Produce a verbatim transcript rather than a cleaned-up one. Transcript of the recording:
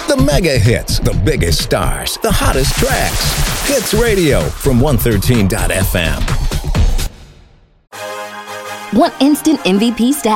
The mega hits, the biggest stars, the hottest tracks. Hits Radio from one thirteen dot f m. Want instant M V P status?